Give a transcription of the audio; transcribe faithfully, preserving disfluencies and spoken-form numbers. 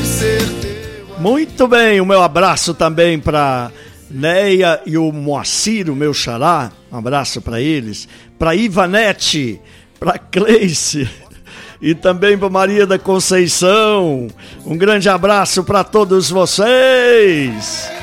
Muito bem, o meu abraço também para Neia e o Moacir, o meu xará, um abraço para eles, para Ivanete, para Cleice e também para Maria da Conceição, um grande abraço para todos vocês.